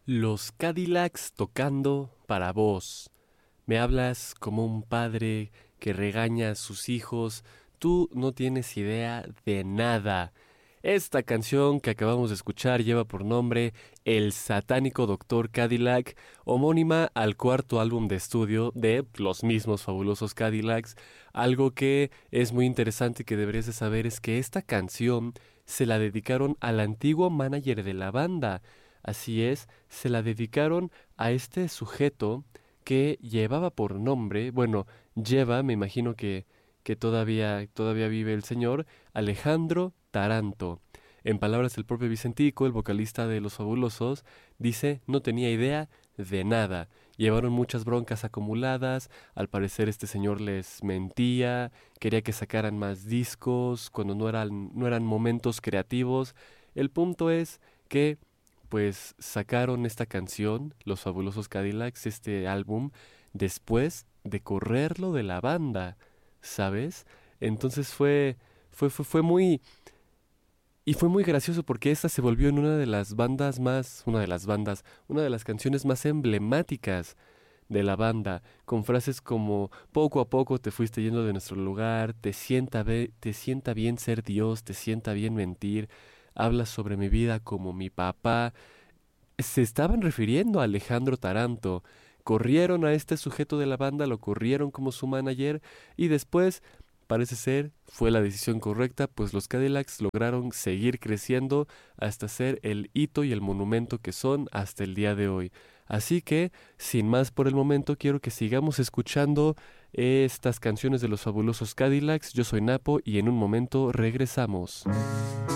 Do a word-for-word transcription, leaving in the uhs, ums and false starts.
Los Cadillacs tocando para vos. Me hablas como un padre que regaña a sus hijos. Tú no tienes idea de nada. Esta canción que acabamos de escuchar lleva por nombre El satánico doctor Cadillac, homónima al cuarto álbum de estudio de los mismos fabulosos Cadillacs. Algo que es muy interesante y que deberías de saber es que esta canción se la dedicaron al antiguo manager de la banda. Así es, se la dedicaron a este sujeto que llevaba por nombre, bueno, lleva, me imagino que, que todavía, todavía vive el señor, Alejandro Taranto. En palabras del propio Vicentico, el vocalista de Los Fabulosos, dice, no tenía idea de nada. Llevaron muchas broncas acumuladas, al parecer este señor les mentía, quería que sacaran más discos, cuando no eran, no eran momentos creativos. El punto es que pues sacaron esta canción, Los Fabulosos Cadillacs, este álbum, después de correrlo de la banda, ¿sabes? Entonces fue, fue, fue, fue muy, y fue muy gracioso porque esta se volvió en una de las bandas más, una de las bandas, una de las canciones más emblemáticas de la banda, con frases como poco a poco te fuiste yendo de nuestro lugar, te sienta, be- te sienta bien ser Dios, te sienta bien mentir, hablas sobre mi vida como mi papá. Se estaban refiriendo a Alejandro Taranto. Corrieron a este sujeto de la banda, lo corrieron como su manager y después, parece ser, fue la decisión correcta, pues los Cadillacs lograron seguir creciendo hasta ser el hito y el monumento que son hasta el día de hoy. Así que, sin más por el momento, quiero que sigamos escuchando estas canciones de los fabulosos Cadillacs. Yo soy Napo y en un momento regresamos.